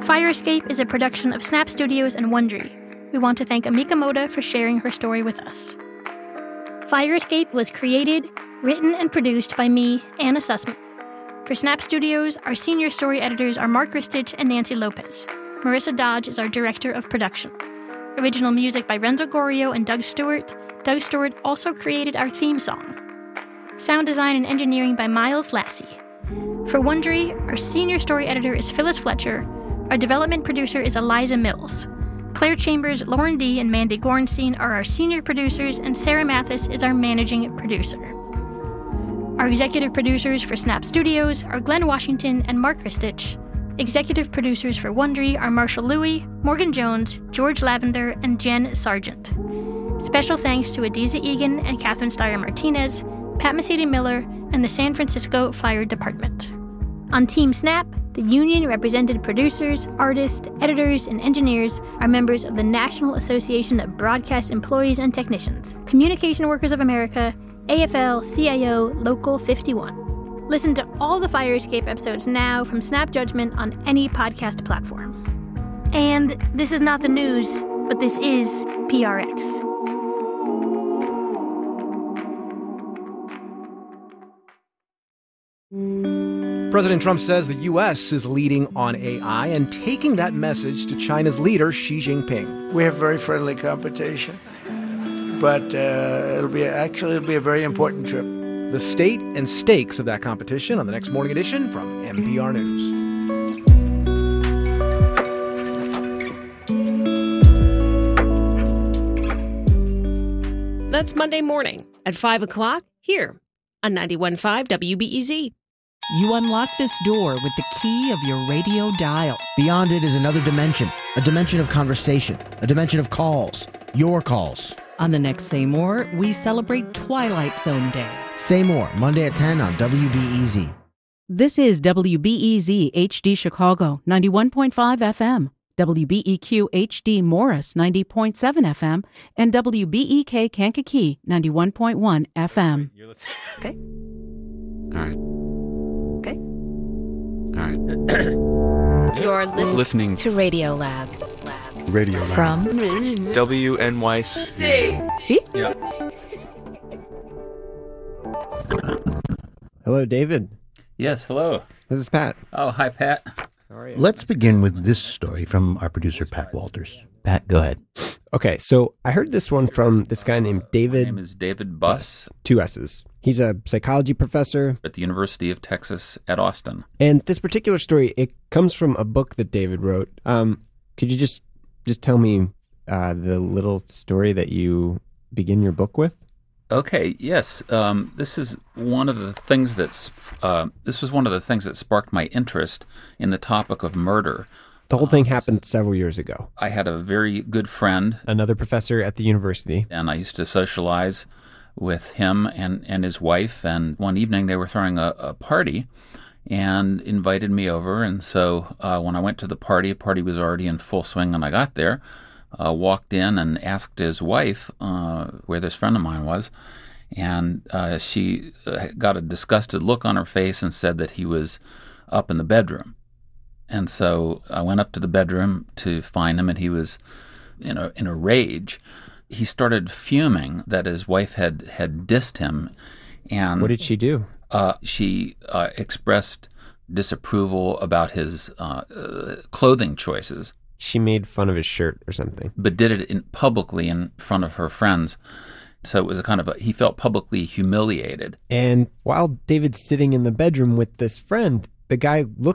Fire Escape is a production of Snap Studios and Wondery. We want to thank Amika Moda for sharing her story with us. Fire Escape was created, written, and produced by me, Anna Sussman. For Snap Studios, our senior story editors are Mark Ristich and Nancy Lopez. Marissa Dodge is our director of production. Original music by Renzo Gorio and Doug Stewart. Doug Stewart also created our theme song. Sound design and engineering by Miles Lassie. For Wondery, our senior story editor is Phyllis Fletcher. Our development producer is Eliza Mills. Claire Chambers, Lauren D., and Mandy Gorenstein are our senior producers, and Sarah Mathis is our managing producer. Our executive producers for Snap Studios are Glenn Washington and Mark Ristich. Executive producers for Wondery are Marshall Louie, Morgan Jones, George Lavender, and Jen Sargent. Special thanks to Adiza Egan and Catherine Steyer-Martinez, Pat Mesiti-Miller, and the San Francisco Fire Department. On Team Snap, the union-represented producers, artists, editors, and engineers are members of the National Association of Broadcast Employees and Technicians, Communication Workers of America, AFL-CIO Local 51. Listen to all the Fire Escape episodes now from Snap Judgment on any podcast platform. And this is not the news, but this is PRX. President Trump says the U.S. is leading on AI and taking that message to China's leader, Xi Jinping. We have very friendly competition, but it'll be a very important trip. The state and stakes of that competition on the next Morning Edition from NPR News. That's Monday morning at 5 o'clock here on 91.5 WBEZ. You unlock this door with the key of your radio dial. Beyond it is another dimension, a dimension of conversation, a dimension of calls, your calls. On the next Say More, we celebrate Twilight Zone Day. Say More, Monday at 10 on WBEZ. This is WBEZ HD Chicago, 91.5 FM, WBEQ HD Morris, 90.7 FM, and WBEK Kankakee, 91.1 FM. Okay. All right. Okay. All right. You're Listening to Radio Lab. Radio Lab. From WNYC. See? Yeah. Hello, David. Yes, hello. This is Pat. Oh, hi, Pat. How are you? Let's begin with this story from our producer, Pat Walters. Pat, go ahead. Okay, so I heard this one from this guy named David. My name is David Buss. 2 S's. He's a psychology professor At the University of Texas at Austin. And this particular story, it comes from a book that David wrote. Could you just tell me the little story that you begin your book with? Okay, yes. This is one of the things this was one of the things that sparked my interest in the topic of murder. The whole thing happened several years ago. I had a very good friend, another professor at the university, and I used to socialize with him and his wife. And one evening they were throwing a party and invited me over. And so when I went to the party was already in full swing when I got there. Walked in and asked his wife where this friend of mine was. And she got a disgusted look on her face and said that he was up in the bedroom. And so I went up to the bedroom to find him, and he was in a rage. He started fuming that his wife had dissed him. And what did she do? She expressed disapproval about his clothing choices. She made fun of his shirt or something. But did it publicly in front of her friends. So it was he felt publicly humiliated. And while David's sitting in the bedroom with this friend, the guy looks